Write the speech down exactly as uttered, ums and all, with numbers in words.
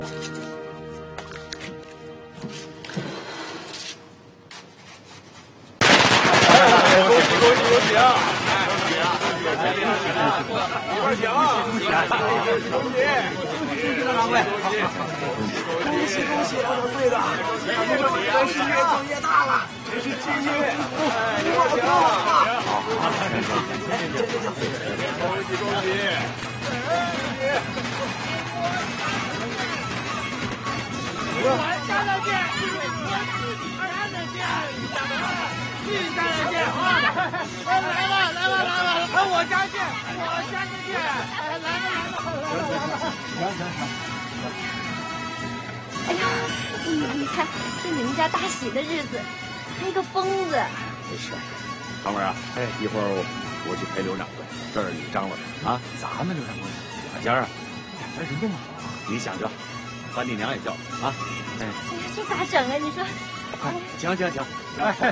恭喜恭喜恭喜啊！恭喜啊！一块请啊！恭喜恭喜恭喜！掌柜，恭喜恭喜！掌柜的，你们是越做越大了，真是机遇！哎，一块请啊！好，恭喜恭喜！ 我家的店，我家的店，你家的店啊！来吧来吧来吧，来我家店，我家的店，来吧来吧来吧！行行行。 哎呀，你你看，是你们家大喜的日子，开个疯子。 没事，长文啊，哎，一会儿我我去陪刘掌柜，这是你张罗的啊。 咱们刘掌柜， 两家啊， 两家人这么好， 你想着，把你娘也叫啊。 哎呀，这咋整啊？你说。 行行行，哎。